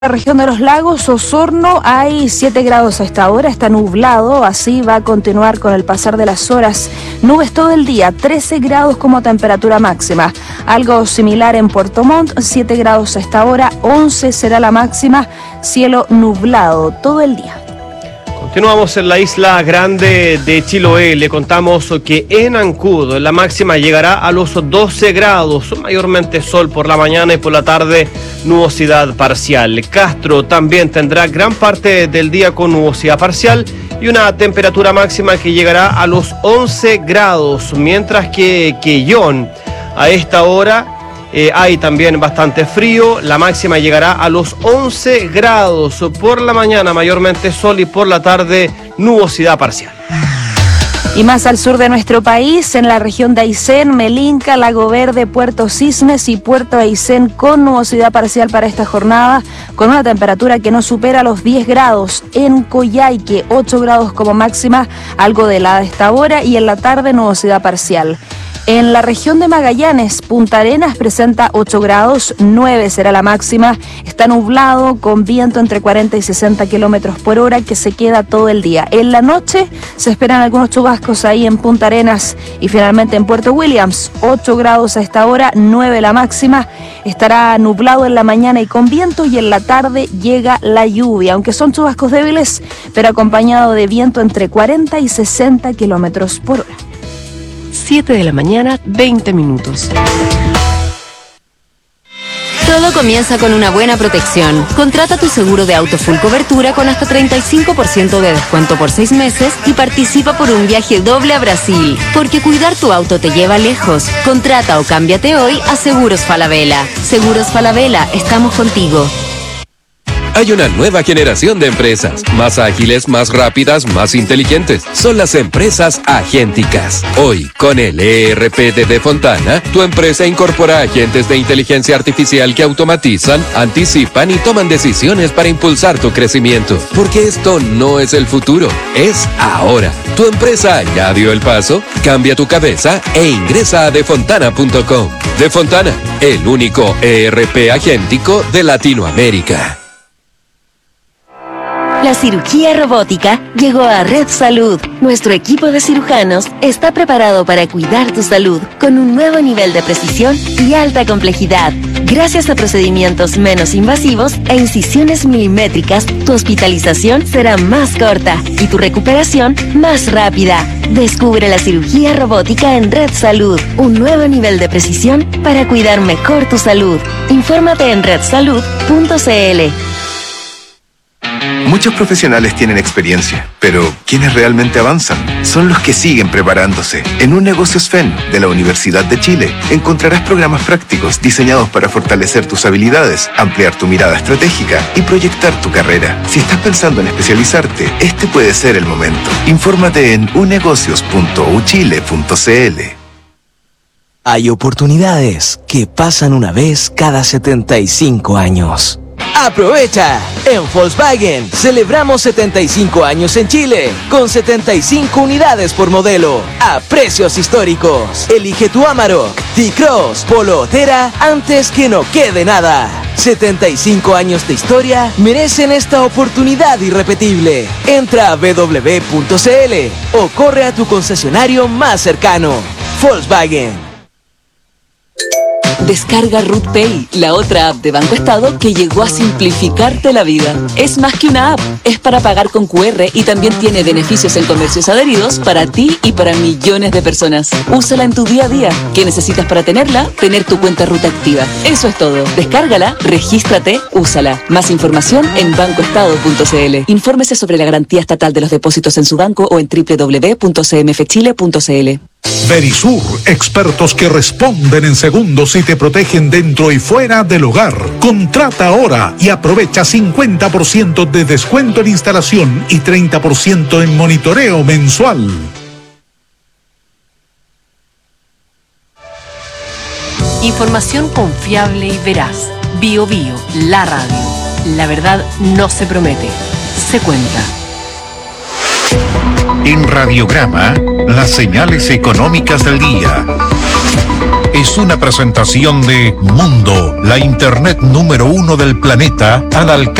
La región de los lagos, Osorno, hay 7 grados a esta hora, está nublado, así va a continuar con el pasar de las horas. Nubes todo el día, 13 grados como temperatura máxima. Algo similar en Puerto Montt, 7 grados a esta hora, 11 será la máxima, cielo nublado todo el día. Continuamos en la isla grande de Chiloé. Le contamos que en Ancud la máxima llegará a los 12 grados, mayormente sol por la mañana y por la tarde nubosidad parcial. Castro también tendrá gran parte del día con nubosidad parcial y una temperatura máxima que llegará a los 11 grados, mientras que Quellón a esta hora hay también bastante frío, la máxima llegará a los 11 grados, por la mañana mayormente sol y por la tarde nubosidad parcial. Y más al sur de nuestro país, en la región de Aysén, Melinca, Lago Verde, Puerto Cisnes y Puerto Aysén con nubosidad parcial para esta jornada, con una temperatura que no supera los 10 grados. En Coyhaique, 8 grados como máxima, algo de helada a esta hora y en la tarde nubosidad parcial. En la región de Magallanes, Punta Arenas presenta 8 grados, 9 será la máxima, está nublado con viento entre 40 y 60 kilómetros por hora que se queda todo el día. En la noche se esperan algunos chubascos ahí en Punta Arenas y finalmente en Puerto Williams, 8 grados a esta hora, 9 la máxima, estará nublado en la mañana y con viento y en la tarde llega la lluvia, aunque son chubascos débiles, pero acompañado de viento entre 40 y 60 kilómetros por hora. 7 de la mañana, 20 minutos. Todo comienza con una buena protección. Contrata tu seguro de auto full cobertura con hasta 35% de descuento por 6 meses y participa por un viaje doble a Brasil. Porque cuidar tu auto te lleva lejos. Contrata o cámbiate hoy a Seguros Falabella. Seguros Falabella, estamos contigo. Hay una nueva generación de empresas, más ágiles, más rápidas, más inteligentes. Son las empresas agénticas. Hoy, con el ERP de Fontana, tu empresa incorpora agentes de inteligencia artificial que automatizan, anticipan y toman decisiones para impulsar tu crecimiento. Porque esto no es el futuro, es ahora. ¿Tu empresa ya dio el paso? Cambia tu cabeza e ingresa a defontana.com. Defontana, el único ERP agéntico de Latinoamérica. La cirugía robótica llegó a Red Salud. Nuestro equipo de cirujanos está preparado para cuidar tu salud con un nuevo nivel de precisión y alta complejidad. Gracias a procedimientos menos invasivos e incisiones milimétricas, tu hospitalización será más corta y tu recuperación más rápida. Descubre la cirugía robótica en Red Salud, un nuevo nivel de precisión para cuidar mejor tu salud. Infórmate en redsalud.cl. Muchos profesionales tienen experiencia, pero ¿quiénes realmente avanzan? Son los que siguen preparándose. En Un Negocio SFEN de la Universidad de Chile encontrarás programas prácticos diseñados para fortalecer tus habilidades, ampliar tu mirada estratégica y proyectar tu carrera. Si estás pensando en especializarte, este puede ser el momento. Infórmate en unegocios.uchile.cl. Hay oportunidades que pasan una vez cada 75 años. ¡Aprovecha! En Volkswagen celebramos 75 años en Chile, con 75 unidades por modelo, a precios históricos. Elige tu Amarok, T-Cross, Polo o Thera antes que no quede nada. 75 años de historia merecen esta oportunidad irrepetible. Entra a www.cl o corre a tu concesionario más cercano. Volkswagen. Descarga Ruth Pay, la otra app de Banco Estado que llegó a simplificarte la vida. Es más que una app, es para pagar con QR y también tiene beneficios en comercios adheridos para ti y para millones de personas. Úsala en tu día a día. ¿Qué necesitas para tenerla? Tener tu cuenta Ruth activa. Eso es todo. Descárgala, regístrate, úsala. Más información en bancoestado.cl. Infórmese sobre la garantía estatal de los depósitos en su banco o en www.cmfchile.cl. Verisur, expertos que responden en segundos y te protegen dentro y fuera del hogar. Contrata ahora y aprovecha 50% de descuento en instalación y 30% en monitoreo mensual. Información confiable y veraz. Bio Bio, la radio. La verdad no se promete, se cuenta. En Radiograma, las señales económicas del día. es una presentación de Mundo, la internet número 1 del planeta al alcance